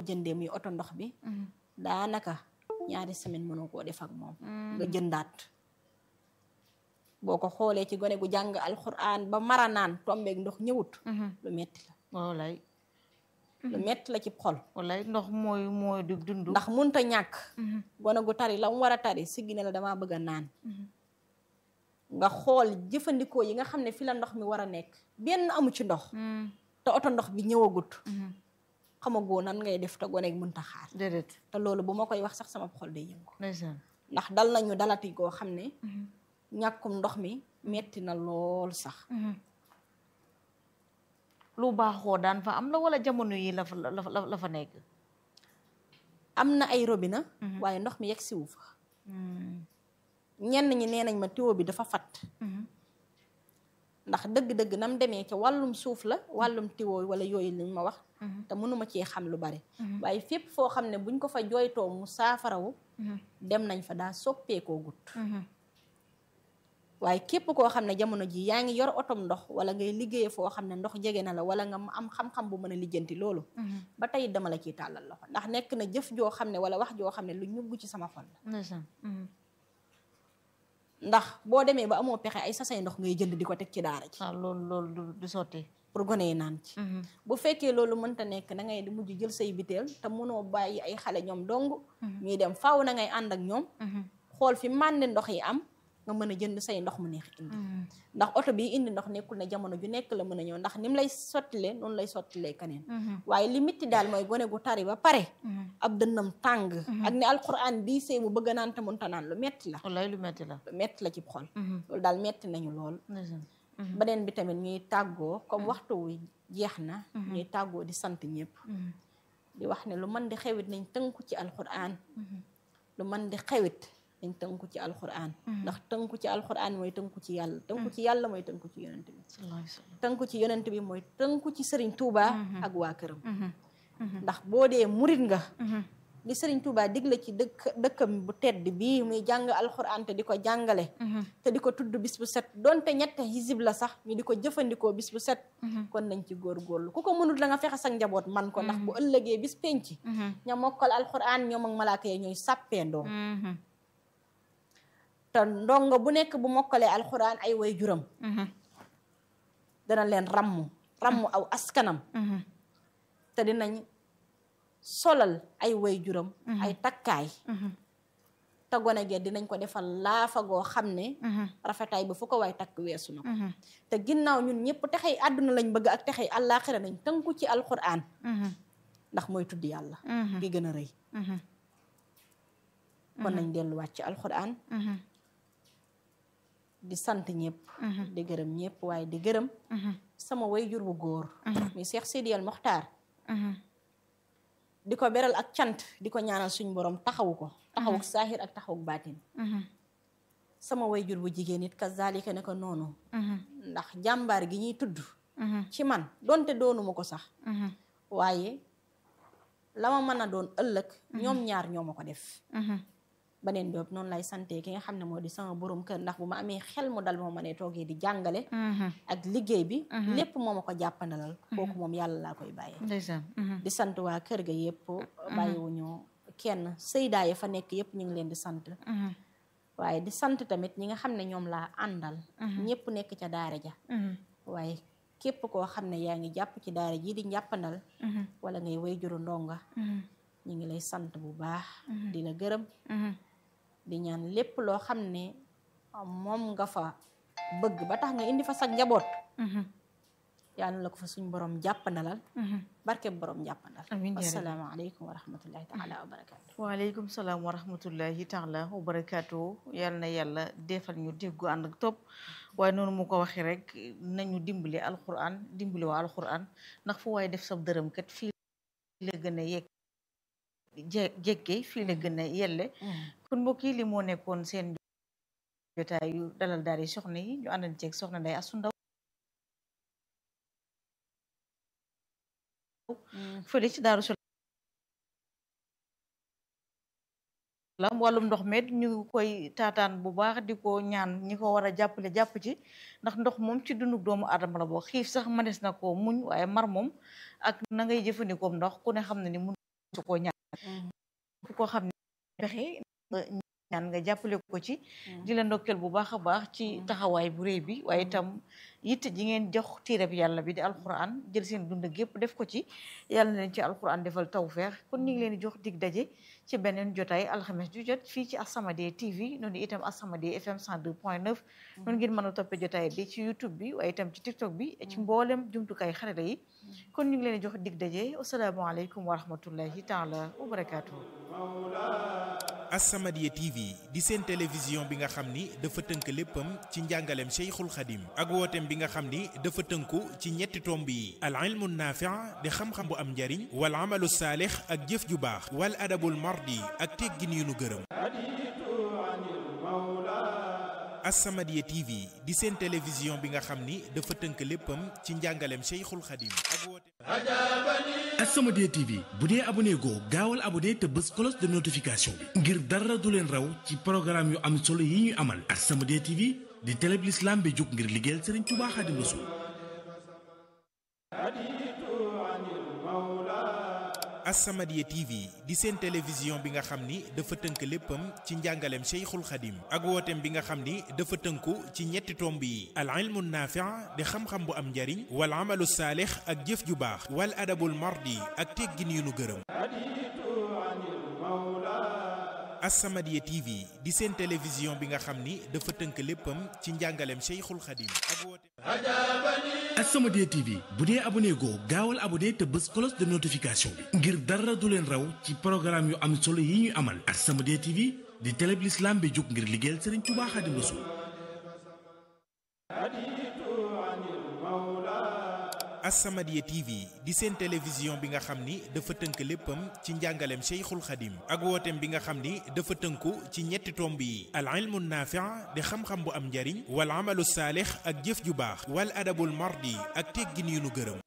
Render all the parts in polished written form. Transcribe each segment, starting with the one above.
jëndee muy oto ndox bi daanaka ñaari semaine mënoo koo def ak moom nga jëndaat boo ko xoolee ci gone gu jàng alxuraan ba mara naan tombeeg ndox ñëwut lu metti la wallaay lu metti la ci xol wallaay ndox mooy di dund ndax munta ñàkk gone gu tari la mu war a tari siggi ne la damaa bëgg a naan nga xool jëfandikoo yi nga xam ne fi la ndox mi war a nekk benn amu ci ndox te oto ndox bi ñëwagut xamagoo nan ngay def te gone gi mënta xaar déedéet te loolu bu ma koy wax sax sama xol day yëngu ndeysaan ndax dal nañu dalati koo xam ne ñàkkum ndox mi metti na lool sax lu baaxoo daan fa am la wala jamono yi la fa nekk am na ay robinet waaye ndox mi yegg siwu fa ñenn ñi nee nañ ma tuyau bi dafa fat ndax dëgg-dëgg nam demee ca wàllum suuf la wàllum tuyau wala yooyu liñ ma wax te mënuma cee xam lu bari waaye fépp foo xam ne buñ ko fa jooytoo mu saafarawu dem nañ fa daa soppeekoo gut waaye képp koo xam ne jamono ji yaa ngi yor otom ndox wala ngay liggéeye foo xam ne ndox jege na la wala nga am xam-xam bu mën a lijjanti loolu ba tey dama la ciy tàllal loxo ndax nekk na jëf joo xam ne wala wax joo xam ne lu ñugg ci sama xol la ndax boo demee ba amoo pexe ay sasay ndox ngay jënd di ko teg ci daara ji loolu du sotti pour gone yi naan ci bu fekkee loolu mënta nekk da ngay di mujj jël say biteel te mënoo bàyyi ay xale ñoom dong ñuy dem faaw na ngay ànd ak ñoom xool fi màndi ndox yi am nga mën a jënd say ndox mu neex indi ndax oto bi indi ndox nekkul ne jamono ju nekk la mën a ñëw ndax ni mu lay sottile noonu lay sottilee keneen waaye li mitti daal mooy gone gu tari ba pare ab dënnam tàng ak ni alxuraan bii sëy mu bëgg a naan te mënta naan lu metti la wallaay lu metti la lu metti la ci xol loolu daal metti nañu lool beneen bi tamit ñuy tàggoo comme waxtu wi jeex na ñuy tàggoo di sant ñëpp di wax ne lu mën di xewit nañ tënku ci alxuraan lu mën di xewit dañ tënku ci alxuraan ndax tënku ci alxuraan mooy tënku ci yàlla tënku ci yàlla mooy tënku ci yonent bi tënku ci yonent bi mooy tënku ci sëriñ Touba ak waa këram ndax boo dee murit nga li sëriñ Touba digle ci dëkkam bu tedd bii muy jàng alxuraan te di ko jàngale te di ko tudd bis bu set donte ñette hizib la sax ñu di ko jëfandikoo bis bu set kon nañ ci góorgóorlu ku ko mënul la nga fexe sa njaboot man ko ndax bu ëllëgee bis penc ña mokkal alxuraan ñoom ak malaaka yi ñooy sàppee ndoom te ndongo bu nekk bu mokkalee alxuraan ay way juram dana leen ràmm aw askanam te dinañ solal ay way juram ay takkaay te gone ge dinañ ko defal laafa goo xam ne rafetaay ba fu ko waay takk weesu na ko te ginnaaw ñun ñëpp texey àdduna lañ bëgg ak texey àllaaxira nañ tënku ci alxuraan ndax mooy tudd yàlla gi gën a rëy kon nañ delluwaat ci alxuraan di sant ñëpp di gërëm ñëpp waaye di gërëm sama wayjur bu góor muy Cheikh Sidi El Mokhtar di ko beral ak cant di ko ñaanal suñ borom taxawu ko taxawuk saahir ak taxawuk baatin sama wayjur bu jigéen it kazalika ne ko noonu ndax jàmbaar gi ñuy tudd ci man donte doonuma ko sax waaye la ma mën a doon ëllëg ñoom ñaar ñoo ma ko def beneen boobu noonu lay sante ki nga xam ne moo di sama borom kër ndax bu ma amee xel mu dal moo ma ne toogee di jàngale ak liggéey bi lépp moo ma ko jàppandalal kooku moom yàlla laa koy bàyyee di sant waa kër ga yëpp bàyyiwuñu kenn sëydaa ya fa nekk yëpp ñu ngi leen di sant waaye di sant tamit ñi nga xam ne ñoom laa àndal ñëpp nekk ca daara ja waaye képp koo xam ne yaa ngi jàpp ci daara ji di njàppandal wala ngay way juru ndonga ñu ngi lay sant bu baax di la gërëm di ñaan lépp loo xam ne moom nga fa bëgg ba tax nga indi fa sa njaboot yàlla na la ko fa suñ borom jàppandalal barke borom jàppandal asalaamaaleykum wa rahmatullahi taala wa barakaatu waaleykum salaam wa rahmatullahi taala wa barakaatu yàlla na yàlla defal ñu déggu ànd ak topp waaye noonu mu ko waxee rek nañu dimbali alquran dimbali waa alquran ndax fu waaye def sab dërëm kat fii la gën a yegg jekke fii la gën a yelle kon mbokk yi li moo nekkoon seen jotaay yu dalal daari soxna yi ñu àndan ceeg soxna Ndeye Astou Ndaw fële ci Daaru Salaam wàllum ndox met ñu koy taataan bu baax di ko ñaan ñi ko war a jàppale jàpp ci ndax ndox moom ci dundu doomu aadama la boo xiif sax mënees na ko muñ waaye mar moom ak na ngay jëfandikoo ndox ku ne xam ne ni mun su koo ñaan ku ko xam ne pexe ñaan nga jàppale ko ci di la ndokkeel bu baax a baax ci taxawaay bu réy bi waaye itam yitte ji ngeen jox téereb yàlla bi di alquran jël seen dund gépp def ko ci yàlla na leen ci alquran defal tawfeex kon ñu ngi leen di jox dig daje ci beneen jotaay alxames ju jot fii ci As-Samadiyya TV noonu itam As-Samadiyya FM 102.9 noonu ngeen mën a toppee jotaay bi ci YouTube bi waaye itam ci TikTok bi ci mboolem jumtukaay xarala yi kon ñu ngi leen di jox dig daje asalaamaaleykum wa rahmatullahi taala wa barakaatuhu. As-Samadiyya TV di seen télévision bi nga xam ni dafa tënk léppam ci njàngaleem Cheikhul Khadim ak wooteem bi nga xam ni dafa tënku ci ñetti tomb yi al ilmu naafi' di xam-xam bu am njariñ wal amalu saalix ak jëf ju baax wal adabul mardi ak teggin yu nu gërëm. As-Samadiyya TV di seen télévision bi nga xam ni dafa tënk léppam ci njàngaleem Cheikhul Khadim ak wooteem. As-Samadiyya TV bu dee abonné goo gaawal abonné te bës cloche de notification bi ngir dara du leen raw ci programme yu am solo yi ñuy amal. As-Samadiyya TV di télé bi l'islam bi jóg ngir liggéeyal Serigne Touba Xaadimu Rasuul. As-Samadiyya TV di seen télévision bi nga xam ni dafa tënk léppam ci njàngaleem Cheikhul Khadim ak wooteem bi nga xam ni dafa tënku ci ñetti tomb yi al ilmu naafi' di xam-xam bu am njariñ wal amalu saalix ak jëf ju baax wal adabul mardi ak teggin yu nu gërëm. As-Samadiyya TV di seen télévision bi nga xam ni dafa tënk léppam ci njàngaleem Cheikhul Khadim ak wooteem. As-Samadiyya TV bu dee abonné goo gaawal abonné te bës cloche de notification bi ngir dara du leen raw ci programme yu am solo yi ñuy amal. As-Samadiyya TV di télé bi l'islam bi jóg ngir liggéeyal Serigne Touba Xaadimu Rasuul. As-Samadiyya TV di seen télévision bi nga xam ni dafa tënk léppam ci njàngaleem Cheikhul Khadim ak wooteem bi nga xam ni dafa tënku ci ñetti tomb yi al ilmu naafi' di xam-xam bu am njariñ wal amalu saalix ak jëf ju baax wal adabul mardi ak teggin yu nu gërëm.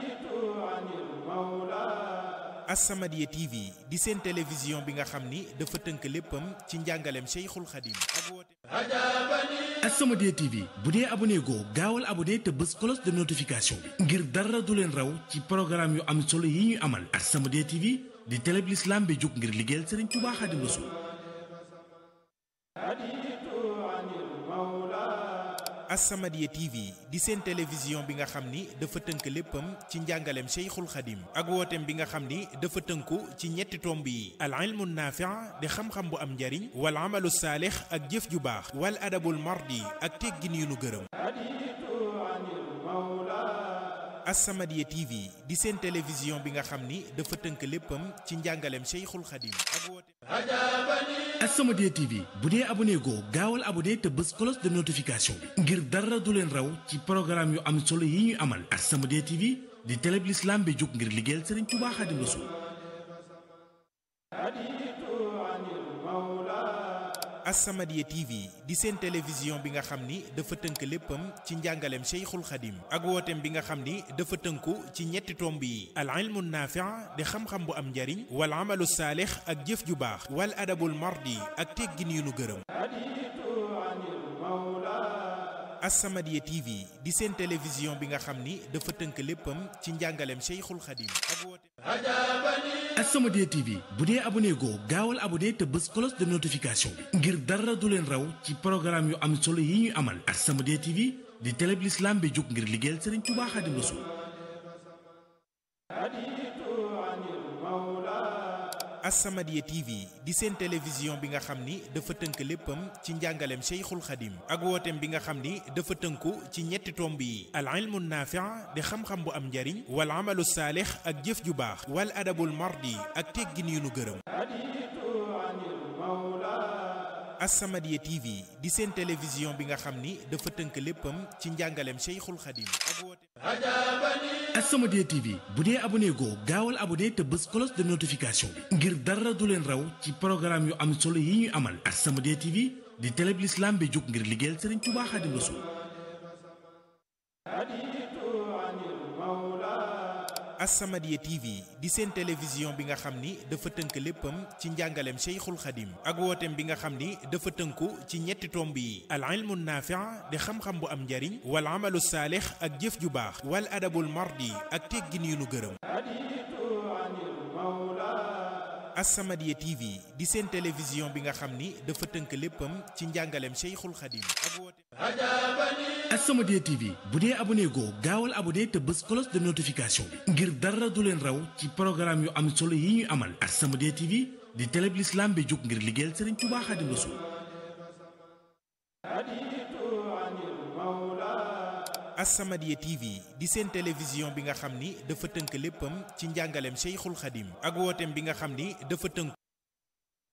As-Samadiyya TV di seen télévision bi nga xam ni dafa tënk léppam ci njàngaleem Cheikhul Khadim ak wooteem. As-Samadiyya TV bu dee abonné goo gaawal abonné te bës cloche de notification bi ngir dara du leen raw ci programme yu am solo yi ñuy amal. As-Samadiyya TV di télé bi l'islam bi jóg ngir liggéeyal Serigne Touba Xaadimu Rasuul. As-Samadiyya TV di seen télévision bi nga xam ni dafa tënk léppam ci njàngaleem Cheikhul Khadim ak wooteem bi nga xam ni dafa tënku ci ñetti tomb yi al ilmu naafi' di xam-xam bu am njariñ wal amalu saalix ak jëf ju baax wal adabul mardi ak teggin yu nu gërëm. As-Samadiyya TV di seen télévision bi nga xam ni dafa tënk léppam ci njàngaleem Cheikhul Khadim ak wooteem. As-Samadiyya TV bu dee abonné goo gaawal abonné te bës cloche de notification bi ngir dara du leen raw ci programme yu am solo yi ñuy amal. As-Samadiyya TV di télé bi l'islam bi jóg ngir liggéeyal Serigne Touba Xaadimu Rasuul. As-Samadiyya TV di seen télévision bi nga xam ni dafa tënk léppam ci njàngaleem Cheikhul Khadim ak wooteem bi nga xam ni dafa tënku ci ñetti tomb yi al ilmu naafi' di xam-xam bu am njariñ wal amalu saalix ak jëf ju baax wal adabul mardi ak teggin yu nu gërëm. As-Samadiyya TV di seen télévision bi nga xam ni dafa tënk léppam ci njàngaleem Cheikhul Khadim ak wooteem. As-Samadiyya TV bu dee abonné goo gaawal abonné te bës cloche de notification bi ngir dara du leen raw ci programme yu am solo yi ñuy amal. As-Samadiyya TV di télé bi l'islam bi jóg ngir liggéeyal Serigne Touba Xaadimu Rasuul. As-Samadiyya TV di seen télévision bi nga xam ni dafa tënk léppam ci njàngaleem Cheikhul Khadim ak wooteem bi nga xam ni dafa tënku ci ñetti tomb yi al ilmu naafi' di xam-xam bu am njariñ wal amalu saalix ak jëf ju baax wal adabul mardi ak teggin yu nu gërëm. As-Samadiyya TV di seen télévision bi nga xam ni dafa tënk léppam ci njàngaleem Cheikhul Khadim ak wooteem. As-Samadiyya TV bu dee abonné goo gaawal abonné te bës cloche de notification bi ngir dara du leen raw ci programme yu am solo yi ñuy amal. As-Samadiyya TV di télé bi l'islam bi jóg ngir liggéeyal Serigne Touba Xaadimu Rasuul. As-Samadiyya TV di seen télévision bi nga xam ni dafa tënk léppam ci njàngaleem Cheikhul Khadim ak wooteem bi nga xam ni dafa tënku ci ñetti tomb yi al ilmu naafi' di xam-xam bu am njariñ wal amalu saalix ak jëf ju baax wal adabul mardi ak teggin yu nu gërëm. As-Samadiyya TV di seen télévision bi nga xam ni dafa tënk léppam ci njàngaleem Cheikhul Khadim ak woote As-Samadiyya TV bu dee abonné goo gaawal abonné te bës cloche de notification bi ngir dara du leen raw ci programme yu am solo yi ñuy amal. As-Samadiyya TV di télé bi l'islam bi jóg ngir liggéeyal Serigne Touba Khadim Rassoul. As-Samadiyya TV di seen télévision bi nga xam ni dafa tënk léppam ci njàngaleem Cheikhul Khadim ak wooteem bi nga xam ni dafa tënk